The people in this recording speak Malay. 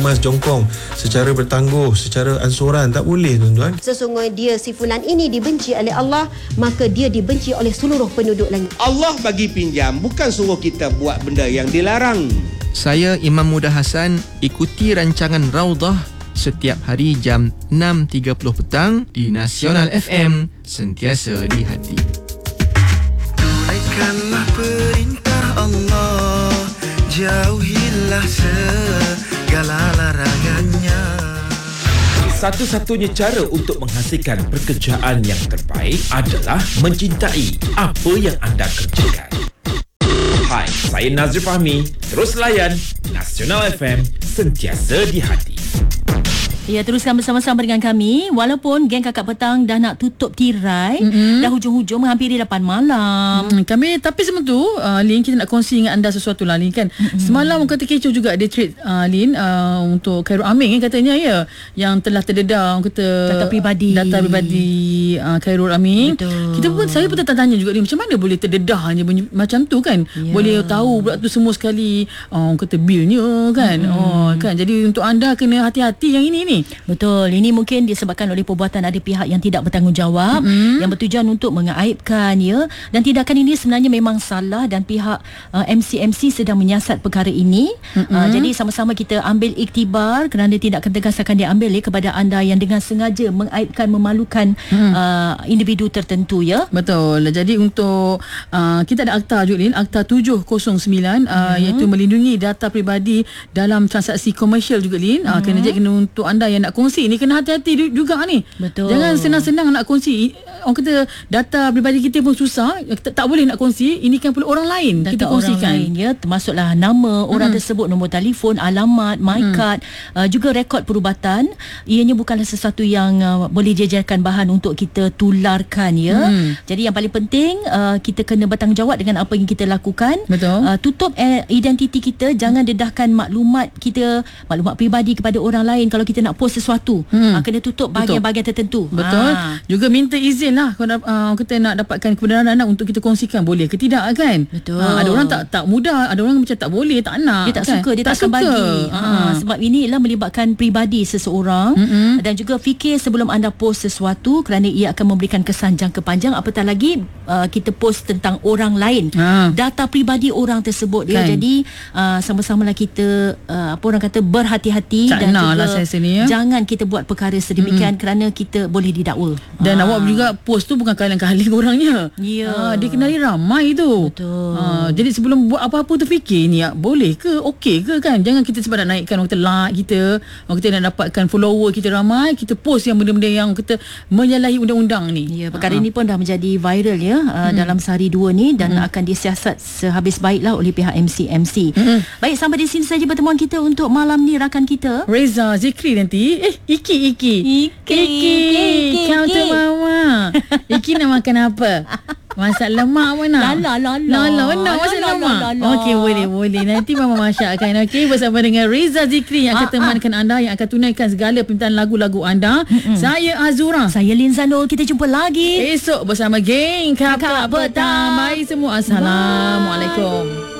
mengemas jongkong secara bertangguh, secara ansuran. Tak boleh, tuan-tuan. Sesungguhnya dia si fulan ini dibenci oleh Allah, maka dia dibenci oleh seluruh penduduk langit. Allah bagi pinjam, bukan suruh kita buat benda yang dilarang. Saya Imam Muda Hassan, ikuti rancangan Raudhah setiap hari jam 6.30 petang di Nasional FM, sentiasa di hati. Tunaikanlah perintah Allah, jauhilah segala larangannya. Satu-satunya cara untuk menghasilkan pekerjaan yang terbaik adalah mencintai apa yang anda kerjakan. Hai, saya Nazri Fahmi. Terus layan Nasional FM, sentiasa di hati. Ya, teruskan bersama-sama dengan kami. Walaupun geng Kakak Petang dah nak tutup tirai, dah hujung-hujung menghampiri 8 malam. Kami, tapi sebelum tu Lin, kita nak kongsi dengan anda sesuatu lah, Lin, kan. Semalam kata kecoh juga dia treat Lin untuk Khairul Aming, katanya, ya, yang telah terdedah kata data pribadi Khairul Aming. Betul. Saya pun tanya juga, Lin, macam mana boleh terdedah macam tu, kan. Boleh tahu pula tu semua sekali, kata bilnya, kan. Kan, jadi untuk anda kena hati-hati yang ini ni. Betul. Ini mungkin disebabkan oleh perbuatan ada pihak yang tidak bertanggungjawab, yang bertujuan untuk mengaibkan, ya. Dan tindakan ini sebenarnya memang salah dan pihak MCMC sedang menyiasat perkara ini. Jadi sama-sama kita ambil iktibar kerana tindakan tegas akan diambil kepada anda yang dengan sengaja mengaibkan, memalukan individu tertentu, ya. Betul. Jadi untuk kita ada akta juga, Lin, akta 709 iaitu melindungi data peribadi dalam transaksi komersial juga, Lin. Kena untuk anda yang nak kongsi ni kena hati-hati juga ni. Betul. Jangan senang-senang nak kongsi. Orang kata data peribadi kita pun susah, tak boleh nak kongsi. Ini kan perlu orang lain data kita kongsikan. Orang lain, ya, termasuklah nama orang tersebut, nombor telefon, alamat, MyCard, juga rekod perubatan. Ianya bukanlah sesuatu yang boleh dijadikan bahan untuk kita tularkan, ya. Jadi yang paling penting kita kena bertanggungjawab dengan apa yang kita lakukan. Betul. Tutup identiti kita, jangan dedahkan maklumat kita, maklumat peribadi kepada orang lain. Kalau kita nak post sesuatu, kena tutup bahagian-bahagian tertentu. Betul. Juga minta izin lah kalau kita nak dapatkan kebenaran untuk kita kongsikan, boleh ke tidak, kan. Betul. Ada orang tak mudah, ada orang macam tak boleh, tak nak, dia tak, kan? Suka, dia tak akan bagi. Sebab ini ialah melibatkan peribadi seseorang. Dan juga fikir sebelum anda post sesuatu, kerana ia akan memberikan kesan jangka panjang. Apatah lagi kita post tentang orang lain, data peribadi orang tersebut, kan. Jadi sama-samalah kita apa orang kata, berhati-hati. Dan juga lah sini, ya. Jangan kita buat perkara sedemikian kerana kita boleh didakwa. Dan awak juga post tu bukan kalang-kaling orangnya. Dia kenali ramai tu. Betul. Jadi sebelum buat apa-apa tu fikir ni, boleh ke, okey ke, kan. Jangan kita sebab nak naikkan orang kata like kita, orang kita nak dapatkan follower kita ramai, kita post yang benda-benda yang kita menyalahi undang-undang ni. Ya, perkara ini pun dah menjadi viral, ya, dalam sehari dua ni, dan akan disiasat sehabis baiklah oleh pihak MCMC. Baik, sampai di sini saja pertemuan kita untuk malam ni, rakan kita Reza Zikri nanti. Iki kau tu mama. Iki nak makan apa? Masak lemak pun nak. Lala nak masak lemak. Okey, boleh. Nanti mama masakkan, okey, bersama dengan Reza Zikri yang akan temankan anda, yang akan tunaikan segala permintaan lagu-lagu anda. Saya Azura. Saya Lin Zanul. Kita jumpa lagi esok bersama geng Kakak Petang. Bye semua. Assalamualaikum.